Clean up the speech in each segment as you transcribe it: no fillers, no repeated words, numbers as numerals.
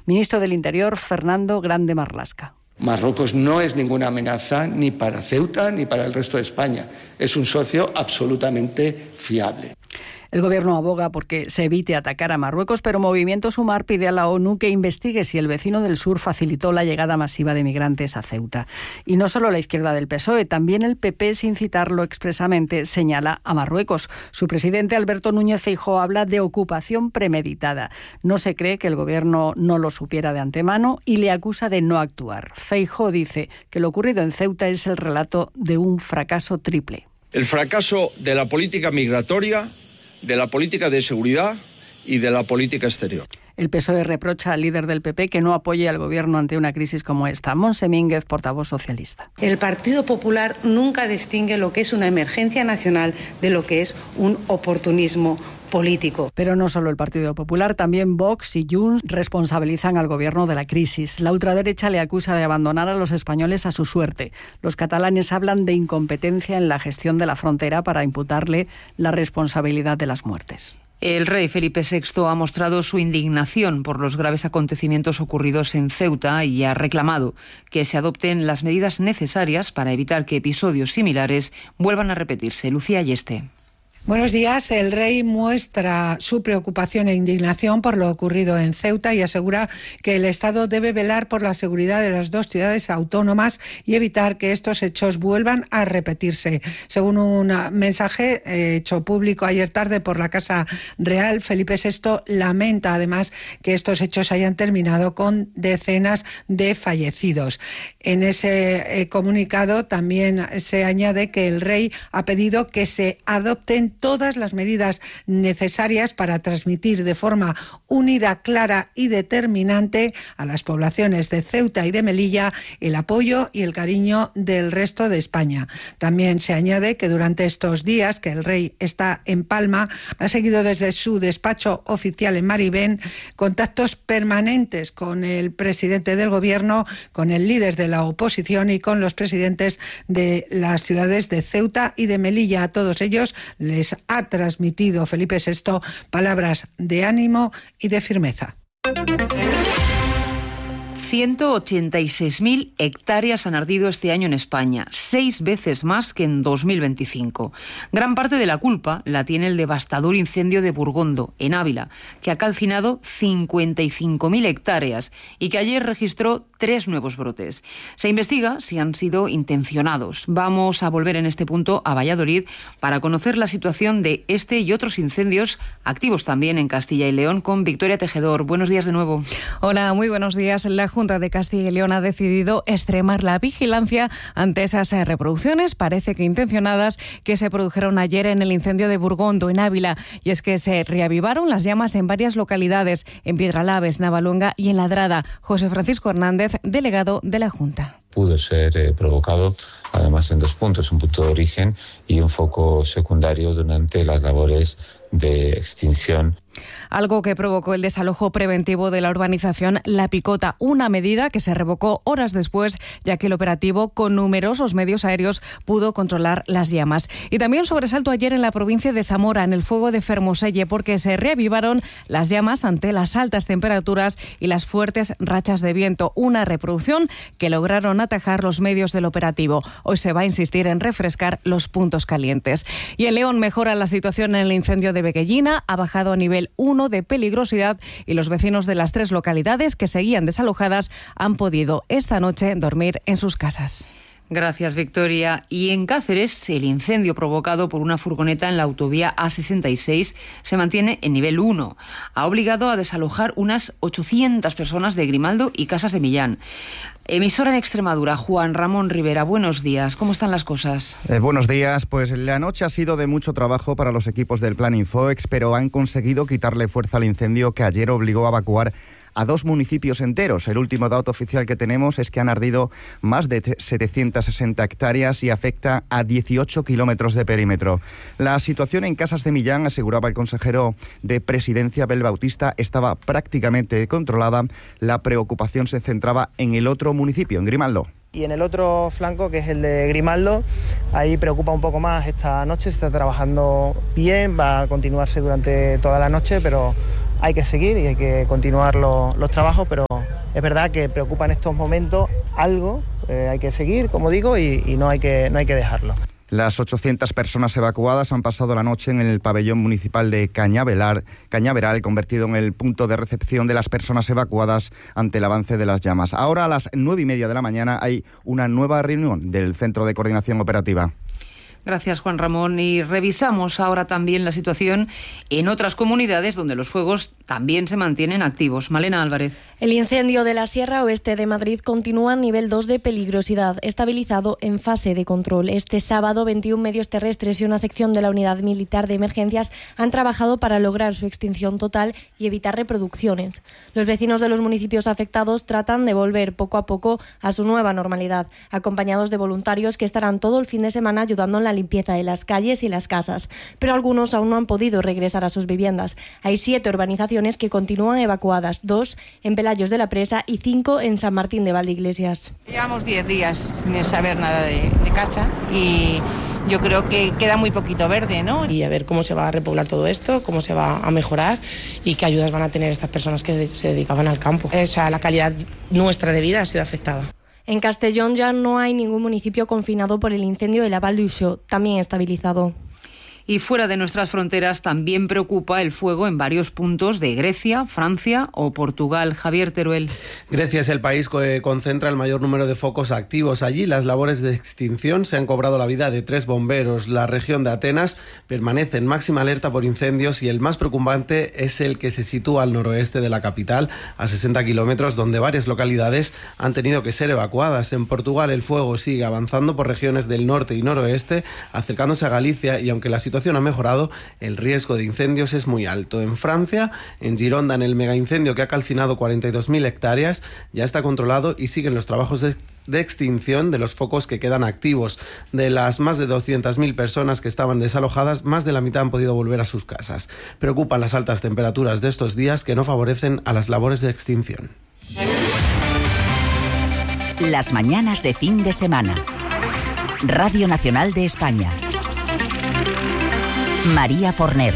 Ministro del Interior, Fernando Grande Marlaska. Marruecos no es ninguna amenaza ni para Ceuta ni para el resto de España. Es un socio absolutamente fiable. El Gobierno aboga porque se evite atacar a Marruecos, pero Movimiento Sumar pide a la ONU que investigue si el vecino del sur facilitó la llegada masiva de migrantes a Ceuta. Y no solo la izquierda del PSOE, también el PP, sin citarlo expresamente, señala a Marruecos. Su presidente, Alberto Núñez Feijóo, habla de ocupación premeditada. No se cree que el Gobierno no lo supiera de antemano y le acusa de no actuar. Feijóo dice que lo ocurrido en Ceuta es el relato de un fracaso triple. El fracaso de la política migratoria, de la política de seguridad y de la política exterior. El PSOE reprocha al líder del PP que no apoye al Gobierno ante una crisis como esta. Montse Mínguez, portavoz socialista. El Partido Popular nunca distingue lo que es una emergencia nacional de lo que es un oportunismo político. Pero no solo el Partido Popular, también Vox y Junts responsabilizan al Gobierno de la crisis. La ultraderecha le acusa de abandonar a los españoles a su suerte. Los catalanes hablan de incompetencia en la gestión de la frontera para imputarle la responsabilidad de las muertes. El rey Felipe VI ha mostrado su indignación por los graves acontecimientos ocurridos en Ceuta y ha reclamado que se adopten las medidas necesarias para evitar que episodios similares vuelvan a repetirse. Lucía Yeste. Buenos días. El rey muestra su preocupación e indignación por lo ocurrido en Ceuta y asegura que el Estado debe velar por la seguridad de las dos ciudades autónomas y evitar que estos hechos vuelvan a repetirse. Según un mensaje hecho público ayer tarde por la Casa Real, Felipe VI lamenta además que estos hechos hayan terminado con decenas de fallecidos. En ese comunicado también se añade que el rey ha pedido que se adopten todas las medidas necesarias para transmitir de forma unida, clara y determinante a las poblaciones de Ceuta y de Melilla el apoyo y el cariño del resto de España. También se añade que durante estos días que el rey está en Palma, ha seguido desde su despacho oficial en Maribén contactos permanentes con el presidente del Gobierno, con el líder de la oposición y con los presidentes de las ciudades de Ceuta y de Melilla. A todos ellos les ha transmitido Felipe VI palabras de ánimo y de firmeza. 186.000 hectáreas han ardido este año en España, 6 veces más que en 2025. Gran parte de la culpa la tiene el devastador incendio de Burgondo, en Ávila, que ha calcinado 55.000 hectáreas y que ayer registró 3 nuevos brotes. Se investiga si han sido intencionados. Vamos a volver en este punto a Valladolid para conocer la situación de este y otros incendios activos también en Castilla y León con Victoria Tejedor. Buenos días de nuevo. Hola, muy buenos días. La Junta de Castilla y León ha decidido extremar la vigilancia ante esas reproducciones, parece que intencionadas, que se produjeron ayer en el incendio de Burgondo, en Ávila. Y es que se reavivaron las llamas en varias localidades, en Piedralaves, Navaluenga y en Ladrada. José Francisco Hernández, delegado de la Junta. Pudo ser provocado, además, en 2 puntos, un punto de origen y un foco secundario durante las labores de extinción. Algo que provocó el desalojo preventivo de la urbanización La Picota, una medida que se revocó horas después, ya que el operativo, con numerosos medios aéreos, pudo controlar las llamas. Y también sobresalto ayer en la provincia de Zamora, en el fuego de Fermoselle, porque se reavivaron las llamas ante las altas temperaturas y las fuertes rachas de viento, una reproducción que lograron atajar los medios del operativo. Hoy se va a insistir en refrescar los puntos calientes. Y en León mejora la situación en el incendio de Beguellina, ha bajado a nivel 1 de peligrosidad y los vecinos de las 3 localidades que seguían desalojadas han podido esta noche dormir en sus casas. Gracias, Victoria. Y en Cáceres, el incendio provocado por una furgoneta en la autovía A66 se mantiene en nivel 1. Ha obligado a desalojar unas 800 personas de Grimaldo y Casas de Millán. Emisora en Extremadura, Juan Ramón Rivera, buenos días. ¿Cómo están las cosas? Buenos días. Pues la noche ha sido de mucho trabajo para los equipos del Plan Infoex, pero han conseguido quitarle fuerza al incendio que ayer obligó a evacuar a 2 municipios enteros. El último dato oficial que tenemos es que han ardido más de 760 hectáreas y afecta a 18 kilómetros de perímetro. La situación en Casas de Millán, aseguraba el consejero de Presidencia, Abel Bautista, estaba prácticamente controlada. La preocupación se centraba en el otro municipio, en Grimaldo. Y en el otro flanco, que es el de Grimaldo, ahí preocupa un poco más esta noche. Se está trabajando bien, va a continuarse durante toda la noche, pero hay que seguir y hay que continuar los trabajos, pero es verdad que preocupa en estos momentos algo, hay que seguir, como digo, y no hay que dejarlo. Las 800 personas evacuadas han pasado la noche en el pabellón municipal de Cañaveral, convertido en el punto de recepción de las personas evacuadas ante el avance de las llamas. Ahora, a las 9:30 de la mañana, hay una nueva reunión del Centro de Coordinación Operativa. Gracias, Juan Ramón. Y revisamos ahora también la situación en otras comunidades donde los fuegos también se mantienen activos. Malena Álvarez. El incendio de la Sierra Oeste de Madrid continúa en nivel 2 de peligrosidad, estabilizado en fase de control. Este sábado, 21 medios terrestres y una sección de la Unidad Militar de Emergencias han trabajado para lograr su extinción total y evitar reproducciones. Los vecinos de los municipios afectados tratan de volver poco a poco a su nueva normalidad, acompañados de voluntarios que estarán todo el fin de semana ayudando en la limpieza de las calles y las casas. Pero algunos aún no han podido regresar a sus viviendas. Hay 7 urbanizaciones que continúan evacuadas, 2 en Pelayos de la Presa y 5 en San Martín de Valdeiglesias. Llevamos 10 días sin saber nada de Cacha y yo creo que queda muy poquito verde, ¿no? Y a ver cómo se va a repoblar todo esto, cómo se va a mejorar y qué ayudas van a tener estas personas que se dedicaban al campo. O sea, la calidad nuestra de vida ha sido afectada. En Castellón ya no hay ningún municipio confinado por el incendio de la Val d'Uixó, también estabilizado. Y fuera de nuestras fronteras también preocupa el fuego en varios puntos de Grecia, Francia o Portugal. Javier Teruel. Grecia es el país que concentra el mayor número de focos activos. Allí las labores de extinción se han cobrado la vida de 3 bomberos. La región de Atenas permanece en máxima alerta por incendios y el más preocupante es el que se sitúa al noroeste de la capital, a 60 kilómetros, donde varias localidades han tenido que ser evacuadas. En Portugal el fuego sigue avanzando por regiones del norte y noroeste, acercándose a Galicia y aunque la situación ha mejorado, el riesgo de incendios es muy alto. En Francia, en Gironda, en el megaincendio que ha calcinado 42.000 hectáreas, ya está controlado y siguen los trabajos de extinción de los focos que quedan activos. De las más de 200.000 personas que estaban desalojadas, más de la mitad han podido volver a sus casas. Preocupan las altas temperaturas de estos días que no favorecen a las labores de extinción. Las mañanas de fin de semana. Radio Nacional de España. María Forner.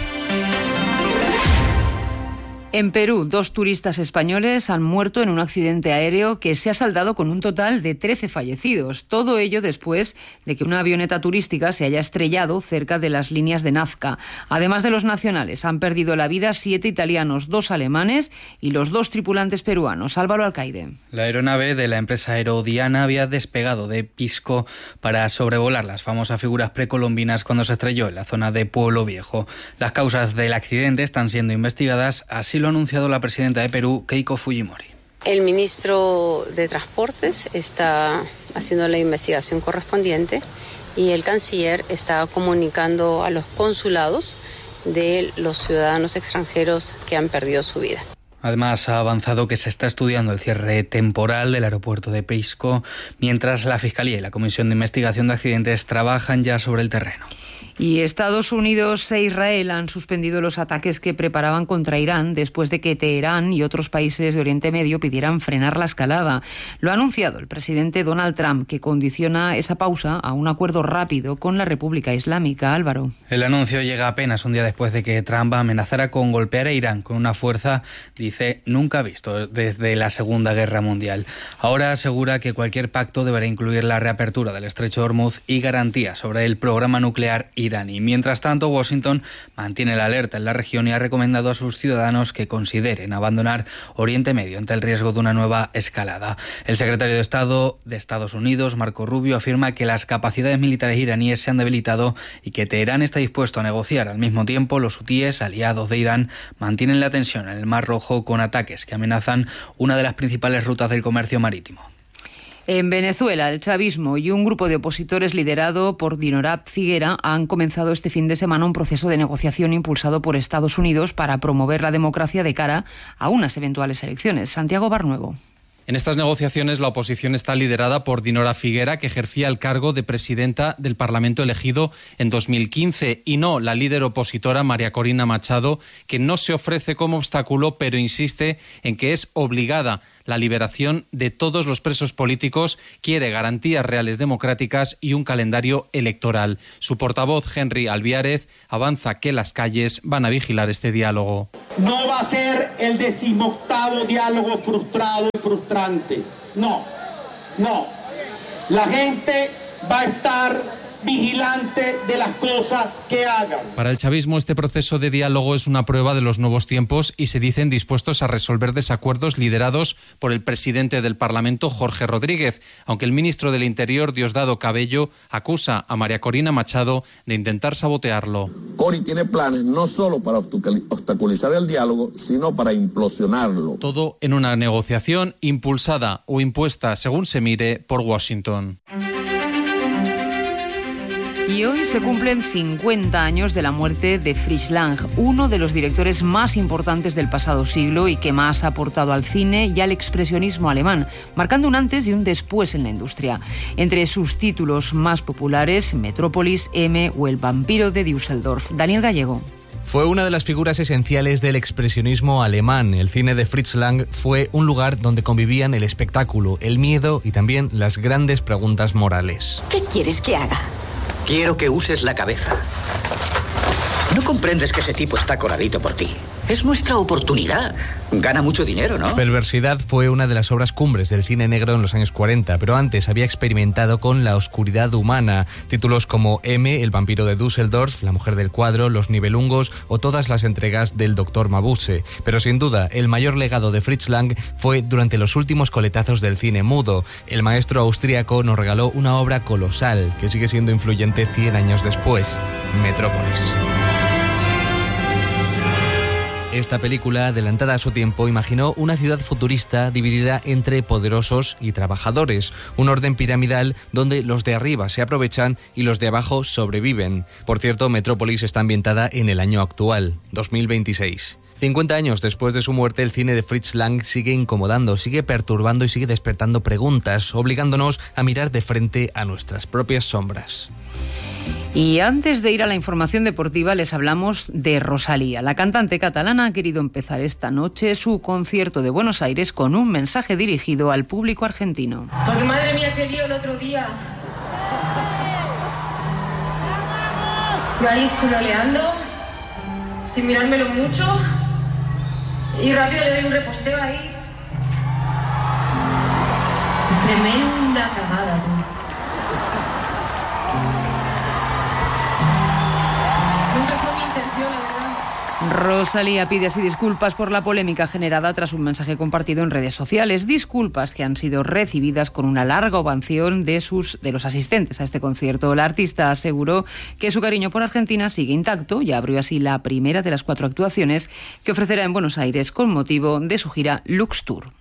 En Perú, 2 turistas españoles han muerto en un accidente aéreo que se ha saldado con un total de 13 fallecidos. Todo ello después de que una avioneta turística se haya estrellado cerca de las líneas de Nazca. Además de los nacionales, han perdido la vida 7 italianos, 2 alemanes y los 2 tripulantes peruanos. Álvaro Alcaide. La aeronave de la empresa Aerodiana había despegado de Pisco para sobrevolar las famosas figuras precolombinas cuando se estrelló en la zona de Pueblo Viejo. Las causas del accidente están siendo investigadas, así lo ha anunciado la presidenta de Perú, Keiko Fujimori. El ministro de Transportes está haciendo la investigación correspondiente y el canciller está comunicando a los consulados de los ciudadanos extranjeros que han perdido su vida. Además, ha avanzado que se está estudiando el cierre temporal del aeropuerto de Pisco, mientras la Fiscalía y la Comisión de Investigación de Accidentes trabajan ya sobre el terreno. Y Estados Unidos e Israel han suspendido los ataques que preparaban contra Irán después de que Teherán y otros países de Oriente Medio pidieran frenar la escalada. Lo ha anunciado el presidente Donald Trump, que condiciona esa pausa a un acuerdo rápido con la República Islámica. Álvaro. El anuncio llega apenas un día después de que Trump amenazara con golpear a Irán con una fuerza, dice, nunca visto desde la Segunda Guerra Mundial. Ahora asegura que cualquier pacto deberá incluir la reapertura del estrecho de Hormuz y garantías sobre el programa nuclear iraní. Mientras tanto, Washington mantiene la alerta en la región y ha recomendado a sus ciudadanos que consideren abandonar Oriente Medio ante el riesgo de una nueva escalada. El secretario de Estado de Estados Unidos, Marco Rubio, afirma que las capacidades militares iraníes se han debilitado y que Teherán está dispuesto a negociar. Al mismo tiempo, los hutíes, aliados de Irán, mantienen la tensión en el Mar Rojo con ataques que amenazan una de las principales rutas del comercio marítimo. En Venezuela, el chavismo y un grupo de opositores liderado por Dinorat Figuera han comenzado este fin de semana un proceso de negociación impulsado por Estados Unidos para promover la democracia de cara a unas eventuales elecciones. Santiago Barnuevo. En estas negociaciones la oposición está liderada por Dinora Figuera, que ejercía el cargo de presidenta del Parlamento elegido en 2015, y no la líder opositora María Corina Machado, que no se ofrece como obstáculo, pero insiste en que es obligada la liberación de todos los presos políticos, quiere garantías reales democráticas y un calendario electoral. Su portavoz, Henry Albiárez, avanza que las calles van a vigilar este diálogo. No va a ser el 18º diálogo frustrado frustrante. No. La gente va a estar vigilante de las cosas que hagan. Para el chavismo, este proceso de diálogo es una prueba de los nuevos tiempos y se dicen dispuestos a resolver desacuerdos liderados por el presidente del Parlamento, Jorge Rodríguez, aunque el ministro del Interior, Diosdado Cabello, acusa a María Corina Machado de intentar sabotearlo. Cori tiene planes no solo para obstaculizar el diálogo, sino para implosionarlo. Todo en una negociación impulsada o impuesta, según se mire, por Washington. Y hoy se cumplen 50 años de la muerte de Fritz Lang, uno de los directores más importantes del pasado siglo y que más ha aportado al cine y al expresionismo alemán, marcando un antes y un después en la industria. Entre sus títulos más populares, Metrópolis, M o El vampiro de Düsseldorf. Daniel Gallego. Fue una de las figuras esenciales del expresionismo alemán. El cine de Fritz Lang fue un lugar donde convivían el espectáculo, el miedo y también las grandes preguntas morales. ¿Qué quieres que haga? Quiero que uses la cabeza. No comprendes que ese tipo está coladito por ti. Es nuestra oportunidad. Gana mucho dinero, ¿no? Perversidad fue una de las obras cumbres del cine negro en los años 40, pero antes había experimentado con la oscuridad humana. Títulos como M, El vampiro de Düsseldorf, La mujer del cuadro, Los Nibelungos o todas las entregas del Dr. Mabuse. Pero sin duda, el mayor legado de Fritz Lang fue durante los últimos coletazos del cine mudo. El maestro austríaco nos regaló una obra colosal que sigue siendo influyente 100 años después, Metrópolis. Esta película, adelantada a su tiempo, imaginó una ciudad futurista dividida entre poderosos y trabajadores, un orden piramidal donde los de arriba se aprovechan y los de abajo sobreviven. Por cierto, Metrópolis está ambientada en el año actual, 2026. 50 años después de su muerte, el cine de Fritz Lang sigue incomodando, sigue perturbando y sigue despertando preguntas, obligándonos a mirar de frente a nuestras propias sombras. Y antes de ir a la información deportiva les hablamos de Rosalía. La cantante catalana ha querido empezar esta noche su concierto de Buenos Aires con un mensaje dirigido al público argentino. Porque madre mía, qué lío el otro día. Yo ahí scrolleando, sin mirármelo mucho, y rápido le doy un reposteo ahí. Tremenda cagada, tú. Rosalía pide así disculpas por la polémica generada tras un mensaje compartido en redes sociales. Disculpas que han sido recibidas con una larga ovación de los asistentes a este concierto. La artista aseguró que su cariño por Argentina sigue intacto y abrió así la primera de las 4 actuaciones que ofrecerá en Buenos Aires con motivo de su gira Lux Tour.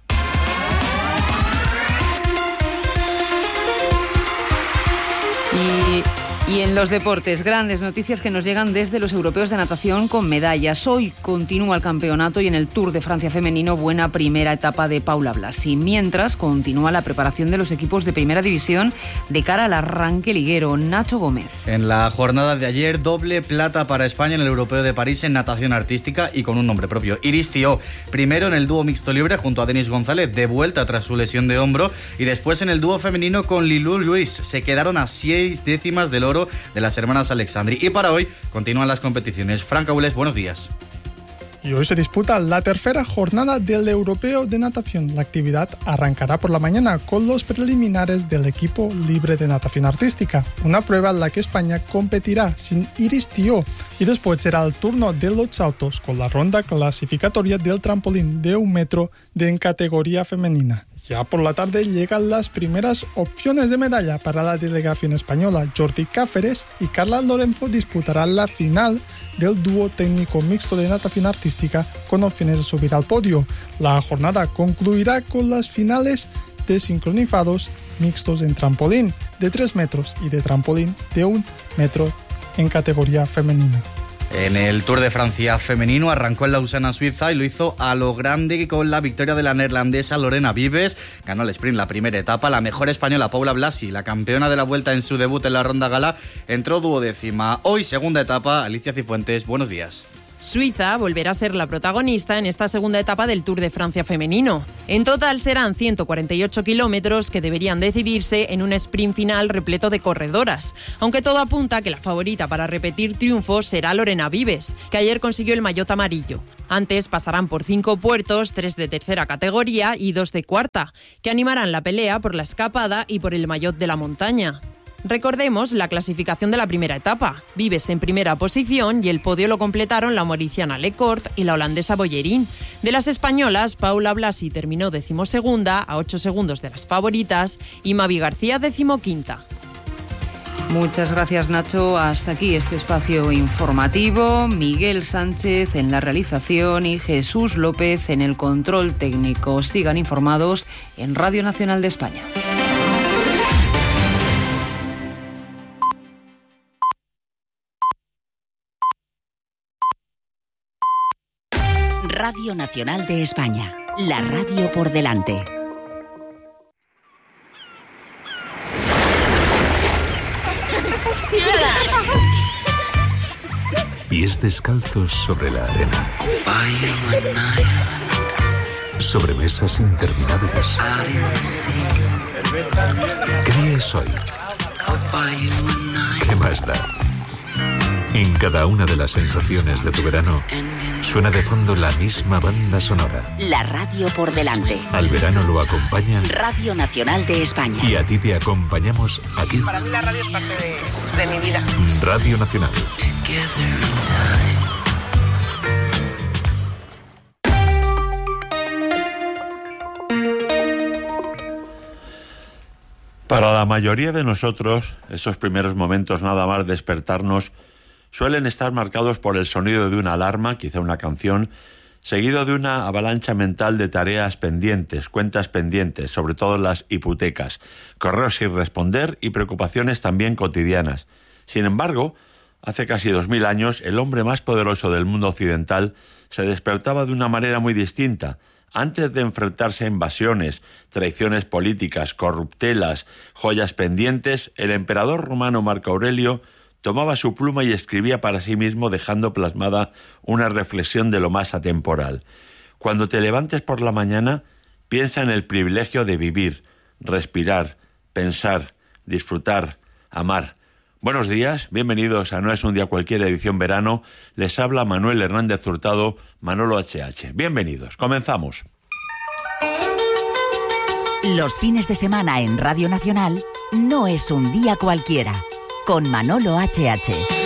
Y en los deportes, grandes noticias que nos llegan desde los europeos de natación con medallas. Hoy continúa el campeonato y en el Tour de Francia femenino buena primera etapa de Paula Blasi. Mientras continúa la preparación de los equipos de primera división de cara al arranque liguero. Nacho Gómez. En la jornada de ayer, doble plata para España en el Europeo de París en natación artística y con un nombre propio. Iris Tió, primero en el dúo mixto libre junto a Denis González, de vuelta tras su lesión de hombro, y después en el dúo femenino con Lilou Luis. Se quedaron a 6 décimas del oro de las hermanas Alexandri. Y para hoy continúan las competiciones. Fran Cabules, buenos días. Y hoy se disputa la tercera jornada del Europeo de Natación. La actividad arrancará por la mañana con los preliminares del equipo libre de natación artística, una prueba en la que España competirá sin Iris Tió, y después será el turno de los saltos con la ronda clasificatoria del trampolín de 1 metro en categoría femenina. Ya por la tarde llegan las primeras opciones de medalla para la delegación española. Jordi Cáceres y Carla Lorenzo disputarán la final del dúo técnico mixto de natación artística con opciones de subir al podio. La jornada concluirá con las finales de sincronizados mixtos en trampolín de 3 metros y de trampolín de 1 metro en categoría femenina. En el Tour de Francia femenino arrancó en Lausana, Suiza, y lo hizo a lo grande con la victoria de la neerlandesa Lorena Vives. Ganó el sprint la primera etapa. La mejor española, Paula Blasi, la campeona de la Vuelta en su debut en la ronda gala, entró duodécima. Hoy, segunda etapa, Alicia Cifuentes, buenos días. Suiza volverá a ser la protagonista en esta segunda etapa del Tour de Francia femenino. En total serán 148 kilómetros que deberían decidirse en un sprint final repleto de corredoras, aunque todo apunta a que la favorita para repetir triunfo será Lorena Vives, que ayer consiguió el maillot amarillo. Antes pasarán por 5 puertos, 3 de tercera categoría y 2 de cuarta, que animarán la pelea por la escapada y por el maillot de la montaña. Recordemos la clasificación de la primera etapa. Vives en primera posición y el podio lo completaron la mauriciana Lecourt y la holandesa Boyerín. De las españolas, Paula Blasi terminó 12ª a 8 segundos de las favoritas y Mavi García 15ª. Muchas gracias, Nacho. Hasta aquí este espacio informativo. Miguel Sánchez en la realización y Jesús López en el control técnico. Sigan informados en Radio Nacional de España. Radio Nacional de España, la radio por delante. Pies descalzos sobre la arena. Sobre mesas interminables. ¿Qué es hoy? ¿Qué más da? En cada una de las sensaciones de tu verano suena de fondo la misma banda sonora. La radio por delante. Al verano lo acompaña Radio Nacional de España. Y a ti te acompañamos aquí. Para mí la radio es parte de mi vida. Radio Nacional. Para la mayoría de nosotros, esos primeros momentos nada más despertarnos suelen estar marcados por el sonido de una alarma, quizá una canción, seguido de una avalancha mental de tareas pendientes, cuentas pendientes, sobre todo las hipotecas, correos sin responder y preocupaciones también cotidianas. Sin embargo, hace casi 2000 años, el hombre más poderoso del mundo occidental se despertaba de una manera muy distinta. Antes de enfrentarse a invasiones, traiciones políticas, corruptelas, joyas pendientes, el emperador romano Marco Aurelio tomaba su pluma y escribía para sí mismo, dejando plasmada una reflexión de lo más atemporal. Cuando te levantes por la mañana, piensa en el privilegio de vivir, respirar, pensar, disfrutar, amar. Buenos días, bienvenidos a No es un día cualquiera, edición verano. Les habla Manuel Hernández Hurtado, Manolo HH. Bienvenidos, comenzamos. Los fines de semana en Radio Nacional, No es un día cualquiera, con Manolo HH.